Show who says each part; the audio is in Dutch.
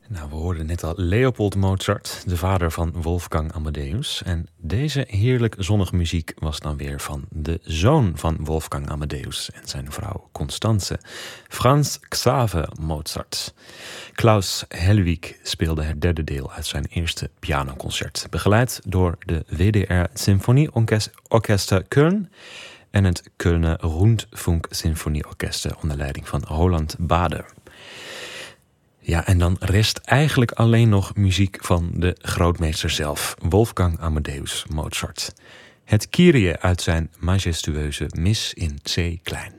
Speaker 1: Nou, we hoorden net al Leopold Mozart, de vader van Wolfgang Amadeus. En deze heerlijk zonnige muziek was dan weer van de zoon van Wolfgang Amadeus en zijn vrouw Constanze, Franz Xaver Mozart. Klaus Hellwig speelde het derde deel uit zijn eerste pianoconcert, begeleid door de WDR Sinfonieorchester Köln en het Kölner Rundfunk Sinfonieorchester onder leiding van Roland Bader. Ja, en dan rest eigenlijk alleen nog muziek van de grootmeester zelf, Wolfgang Amadeus Mozart. Het Kyrie uit zijn majestueuze Mis in C klein.